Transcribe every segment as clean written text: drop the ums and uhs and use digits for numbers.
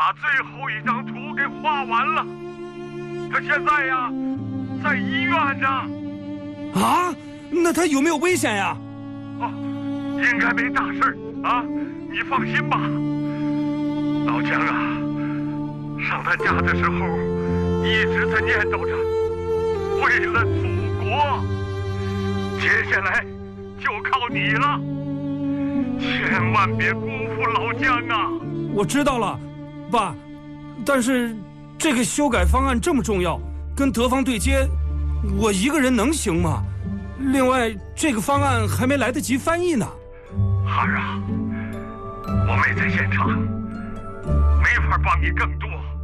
把最后一张图给画完了。他现在呀，在医院呢。 啊？那他有没有危险呀？ 哦，应该没大事啊，你放心吧。老姜啊，上他家的时候，一直在念叨着，为了祖国，接下来就靠你了，千万别辜负老姜啊！ 我知道了，爸。但是这个修改方案这么重要，跟德方对接，我一个人能行吗？另外，这个方案还没来得及翻译呢。 孩儿啊，我没在现场，没法帮你更多。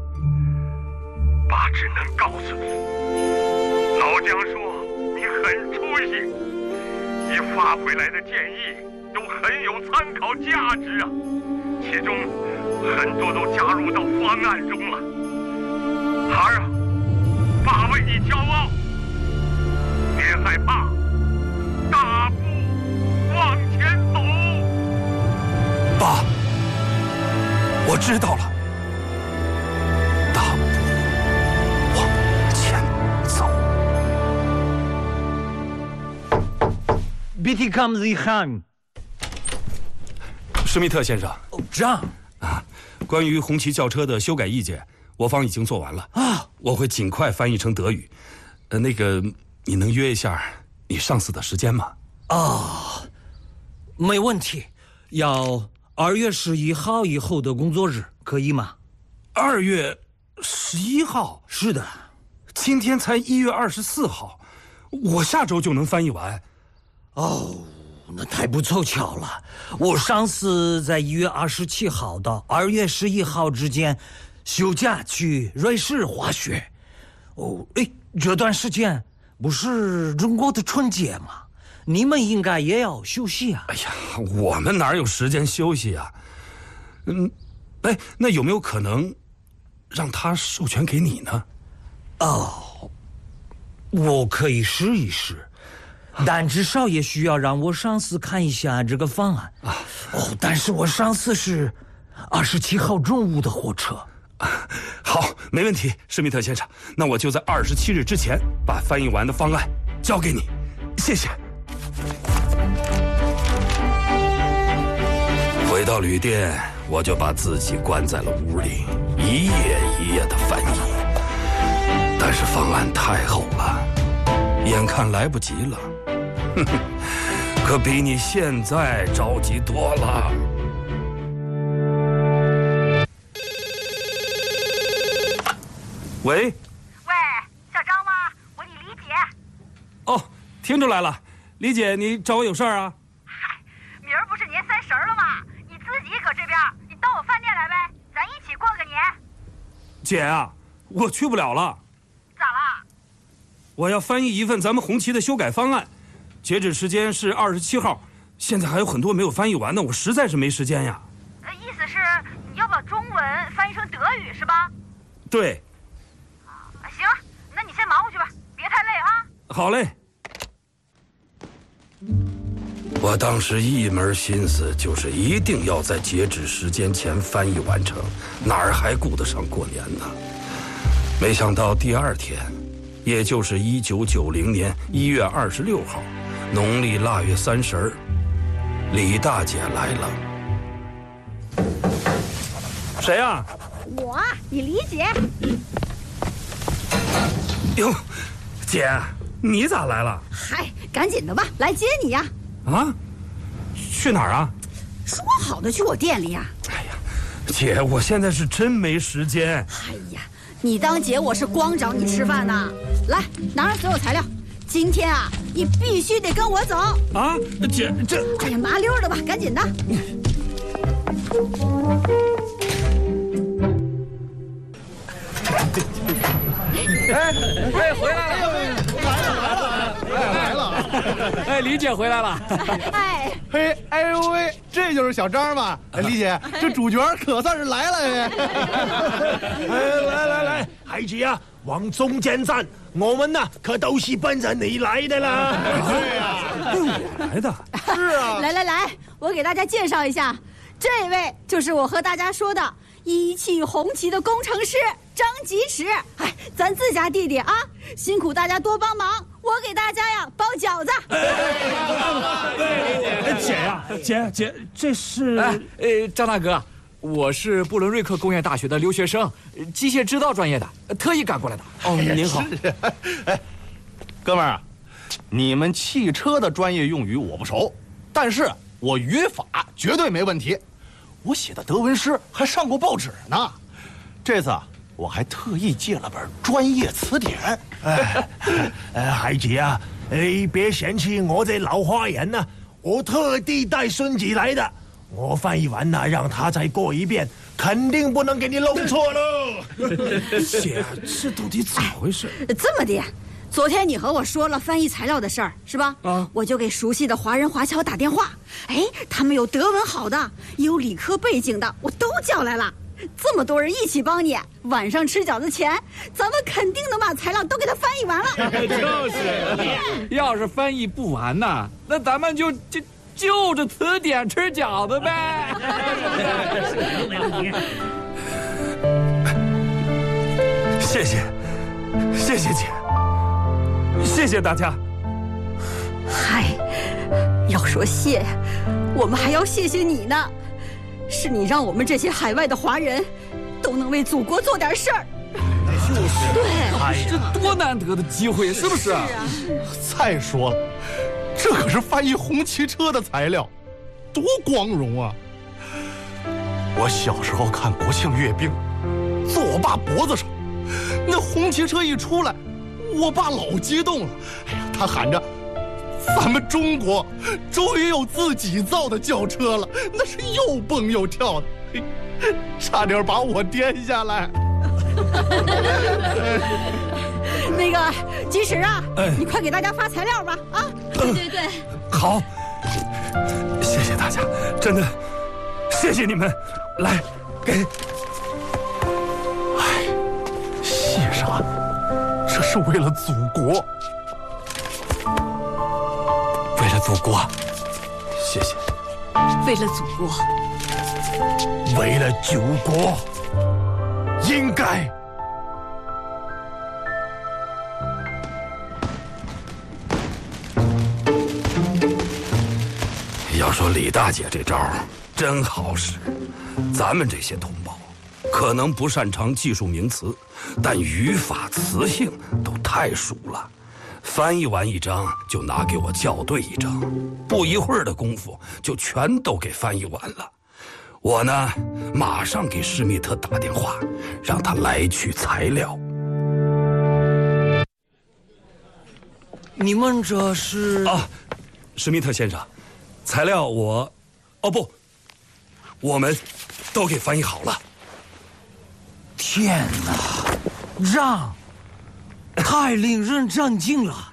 爸只能告诉你，老姜说你很出息，你发回来的建议都很有参考价值啊，其中很多都加入到方案中了。孩儿啊，爸为你骄傲，别害怕，大步往前走。 爸，我知道了。大步往前走。 Bitte kommen Sie heim。 施密特先生。 哦，这样啊，关于红旗轿车的修改意见，我方已经做完了啊，我会尽快翻译成德语。那个，你能约一下你上司的时间吗？ 啊，没问题。要2月11号以后的工作日，可以吗 ？2月11号？ 是的。 今天才1月24号，我下周就能翻译完。 哦，那太不凑巧了。我上次在1月27号到2月11号之间休假去瑞士滑雪。哦，哎，这段时间不是中国的春节吗？你们应该也要休息啊。 哎呀，我们哪有时间休息啊？哎，那有没有可能让他授权给你呢？ 哦，我可以试一试，但至少也需要让我上司看一下这个方案啊。哦，但是我上次是27号中午的火车。 好，没问题，施密特先生，那我就在27日之前把翻译完的方案交给你，谢谢。回到旅店，我就把自己关在了屋里，一页一页的翻译。但是方案太厚了，眼看来不及了，哼哼，可比你现在着急多了。喂， 小张吗？我你李姐。 哦，听出来了，李姐，你找我有事儿啊？ 嗨，明儿不是年30了吗？你自己搁这边，你到我饭店来呗，咱一起过个年。 姐啊，我去不了了。 咋了？ 我要翻译一份咱们红旗的修改方案，截止时间是27号，现在还有很多没有翻译完呢，我实在是没时间呀。 意思是你要把中文翻译成德语是吧？ 对。 行，那你先忙活去吧，别太累啊。 好嘞。我当时一门心思就是一定要在截止时间前翻译完成，哪儿还顾得上过年呢？没想到第2天，也就是1990年1月26号，农历腊月30，李大姐来了。谁啊？ 我，你李姐。 哟，姐，你咋来了？ 嗨，赶紧的吧，来接你呀。 啊？去哪儿啊？ 说好的去我店里呀。 哎呀，姐，我现在是真没时间。 哎呀，你当姐我是光找你吃饭呢。来，拿上所有材料。今天啊，你必须得跟我走。 啊，姐，这…… 哎呀，麻溜的吧，赶紧的。 哎，回来了！来了！ 哎，李姐回来了！ 哎， 嘿，哎呦喂，这就是小张吧？哎，李姐，这主角可算是来了哎！ 来，孩子呀，往中间站，我们呢可都是奔着你来的啦。 对呀， 我来的。 是啊。 来，我给大家介绍一下，这位就是我和大家说的一汽红旗的工程师张吉驰。哎，咱自家弟弟啊，辛苦大家多帮忙，我给大家呀包饺子。 姐呀，姐，这是张大哥，我是布伦瑞克工业大学的留学生，机械制造专业的，特意赶过来的。 哦， 您好。 哎，哥们儿啊，你们汽车的专业用语我不熟，但是我语法绝对没问题。我写的德文诗还上过报纸呢。这次我还特意借了本专业词典。 海姐啊，别嫌弃我这老花眼呐，我特地带孙子来的。我翻译完了，让他再过一遍，肯定不能给你弄错喽。 姐，这到底怎么回事？ 这么的，昨天你和我说了翻译材料的事儿，是吧？啊，我就给熟悉的华人华侨打电话，哎，他们有德文好的，也有理科背景的，我都叫来了。这么多人一起帮你，晚上吃饺子前，咱们肯定能把材料都给他翻译完了。 就是，要是翻译不完呐，那咱们就着词典吃饺子呗。 谢谢姐，谢谢大家。 嗨，要说谢，我们还要谢谢你呢，是你让我们这些海外的华人都能为祖国做点事儿。对， 这多难得的机会，是不是？是啊。 再说了，这可是翻译红旗车的材料，多光荣啊！我小时候看国庆阅兵，坐我爸脖子上，那红旗车一出来，我爸老激动了。哎呀，他喊着：“咱们中国终于有自己造的轿车了！”那是又蹦又跳的，差点把我颠下来。 那个吉驰啊，你快给大家发材料吧！啊，对， 好，谢谢大家，真的，谢谢你们，来，给。 哎，谢啥？这是为了祖国， 为了祖国， 谢谢。 为了祖国， 为了祖国，应该。 要说李大姐这招真好使，咱们这些同胞可能不擅长技术名词，但语法词性都太熟了。翻译完一章就拿给我校对一章，不一会儿的功夫就全都给翻译完了。我呢，马上给施密特打电话，让他来取材料。 你们这是啊，施密特先生，材料我们都给翻译好了。 天哪，让太令人震惊了！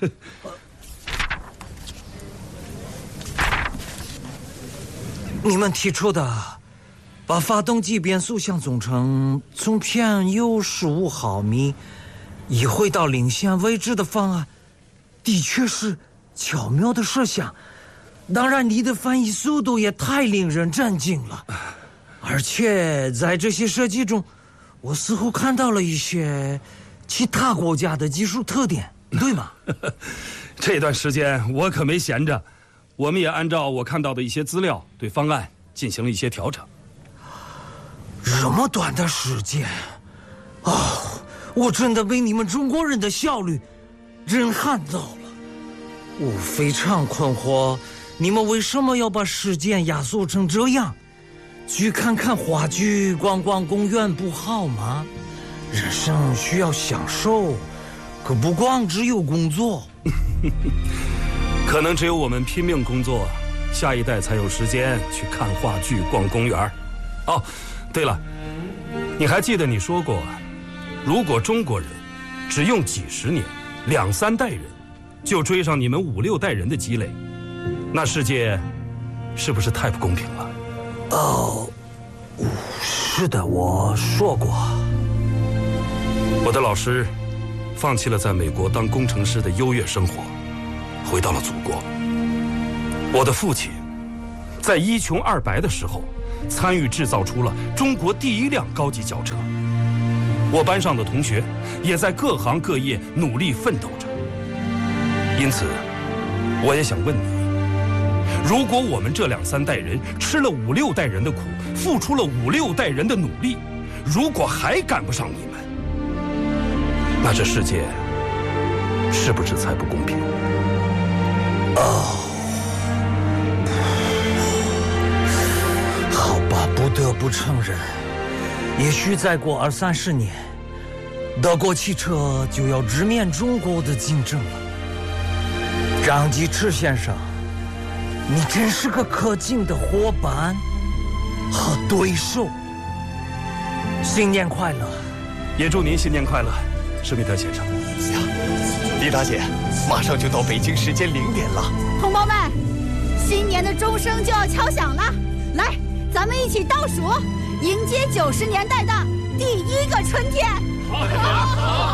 你们提出的把发动机变速箱总成从偏右15毫米移回到领先位置的方案，的确是巧妙的设想。当然，你的翻译速度也太令人震惊了。而且在这些设计中，我似乎看到了一些其他国家的技术特点，对吗？ 这段时间我可没闲着，我们也按照我看到的一些资料，对方案进行了一些调整。 这么短的时间，我真的被你们中国人的效率震撼到了。我非常困惑，你们为什么要把时间压缩成这样？去看看话剧、逛逛公园不好吗？人生需要享受，可不光只有工作。 可能只有我们拼命工作，下一代才有时间去看话剧、逛公园。哦，对了，你还记得你说过，如果中国人只用几十年、2、3代人就追上你们5、6代人的积累，那世界是不是太不公平了？ 是的，我说过。 我的老师放弃了在美国当工程师的优越生活，回到了祖国。我的父亲在一穷二白的时候， 参与制造出了中国第一辆高级轿车。我班上的同学也在各行各业努力奋斗着。因此，我也想问你，如果我们这2、3代人吃了5、6代人的苦，付出了5、6代人的努力，如果还赶不上你们，那这世界是不是才不公平？ 好吧，不得不承认，也许再过20、30年，德国汽车就要直面中国的竞争了。张继驰先生，你真是个可敬的伙伴和对手。新年快乐！ 也祝您新年快乐，施密特先生。 丽达姐，马上就到北京时间0点了。 同胞们，新年的钟声就要敲响了，来，咱们一起倒数，迎接90年代的第1个春天。好。